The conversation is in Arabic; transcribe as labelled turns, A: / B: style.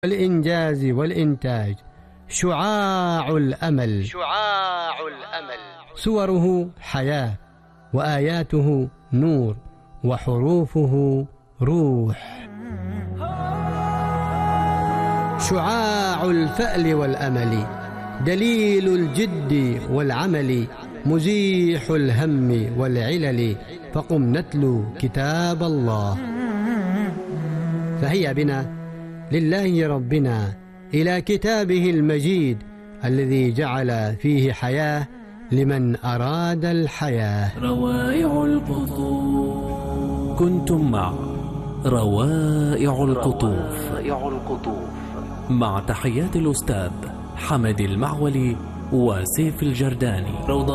A: الإنجاز والإنتاج شعاع الأمل. صوره حياة، وآياته نور، وحروفه روح. شعاع الفأل والأمل، دليل الجد والعمل، مزيح الهم والعلل. فقم نتلو كتاب الله، فهيا بنا لله ربنا إلى كتابه المجيد الذي جعل فيه حياة لمن أراد الحياة.
B: روائع القطوف. كنتم مع روائع القطوف مع تحيات الأستاذ حمد المعولي وسيف الجرداني.